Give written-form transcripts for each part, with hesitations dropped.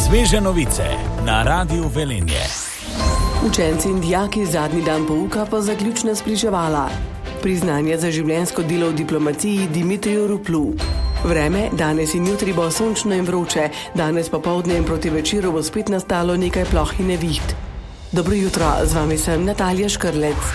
Sveže novice na Radiu Velenje. Učenci in dijaki zadnji dan pouka pa zaključna spričevala. Priznanje za življenjsko delo v diplomaciji Dimitriju Ruplu. Vreme, danes in jutri bo sončno in vroče, danes popoldne in proti večeru bo spet nastalo nekaj ploh in neviht. Dobro jutro, z vami sem Natalija Škrlec.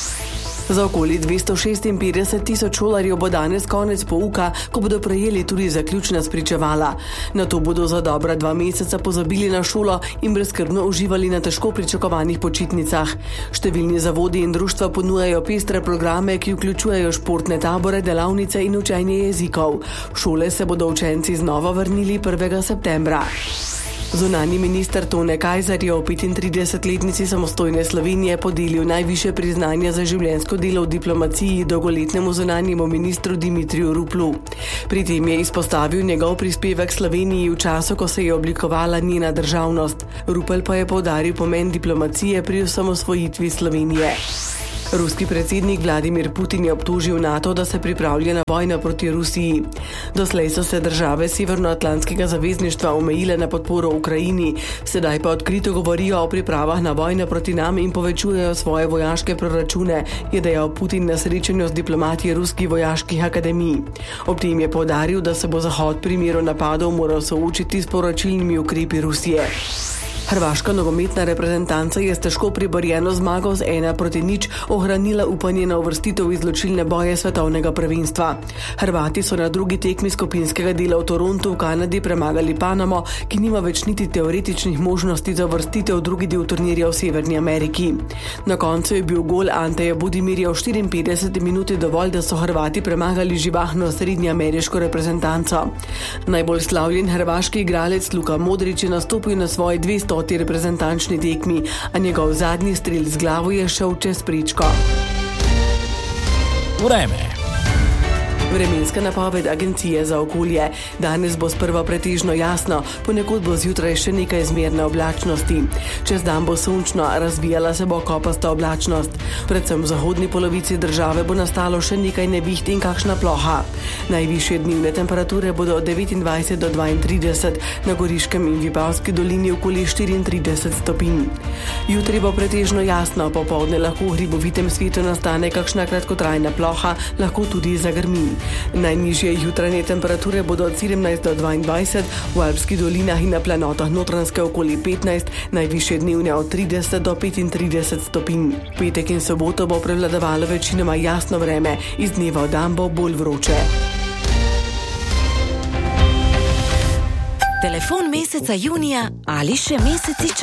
Za okoli 256 tisoč šolarjev bo danes konec pouka, ko bodo prejeli tudi zaključna spričevala. Nato bodo za dobra 2 meseca pozabili na šolo in brezskrbno uživali na težko pričakovanih počitnicah. Številni zavodi in društva ponujajo pestre programe, ki vključujejo športne tabore, delavnice in učenje jezikov. V šole se bodo učenci znova vrnili 1. septembra. Zunanji minister Tone Kajzer je o 35-letnici samostojne Slovenije podelil najvišje priznanje za življenjsko delo v diplomaciji dolgoletnemu zunanjemu ministru Dimitriju Ruplu. Pri tem je izpostavil njegov prispevek Sloveniji v času, ko se je oblikovala njena državnost. Rupel pa je poudaril pomen diplomacije pri osamosvojitvi Slovenije. Ruski predsednik Vladimir Putin je obtožil NATO, da se pripravlja na vojno proti Rusiji. Doslej so se države Severnoatlantskega zavezništva omejile na podporo Ukrajini, sedaj pa odkrito govorijo o pripravah na vojno proti nam in povečujejo svoje vojaške proračune, je dejal Putin na srečanju z diplomati ruskih vojaških akademij. Ob tem je poudaril, da se bo Zahod v primeru napadov moral soočiti s poročilnimi ukrepi Rusije. Hrvaška nogometna reprezentanca je s težko priborjeno zmago z 1-0 ohranila upanje na uvrstitev v izločilne boje svetovnega prvenstva. Hrvati so na drugi tekmi skupinskega dela v Torontu v Kanadi premagali Panamo, ki nima več niti teoretičnih možnosti za uvrstitev v drugi del turnirja v Severni Ameriki. Na koncu je bil gol Anteja Budimirja v 54 minuti dovolj, da so Hrvati premagali živahno srednjeameriško reprezentanco. Najbolj slavljen hrvaški igralec Luka Modrić je nastopil na svoji 200. reprezentančni tekmi, a njegov zadnji strel z glavo je šel čez prečko. Vreme. Vremenska napoved Agencije za okolje. Danes bo sprva pretežno jasno, ponekod bo zjutraj še nekaj zmerne oblačnosti. Čez dan bo sončno, razvijala se bo kopasta oblačnost. Predvsem v zahodni polovici države bo nastalo še nekaj neviht in kakšna ploha. Najvišje dnevne temperature bodo od 29 do 32, na Goriškem in Vipavski dolini okoli 34 stopinj. Jutri bo pretežno jasno, popoldne lahko v hribovitem svetu nastane kakšna kratkotrajna ploha, lahko tudi zagrmi. Najnižje jutranje temperature bodo od 17 do 22, v Alpskih dolinah in na planotah Notranjske okoli 15, najvišje dnevne od 30 do 35 stopinj. Petek in soboto bo prevladovalo večinoma jasno vreme, iz dneva v dan bo bolj vroče. Telefon meseca junija ali še meseci časa.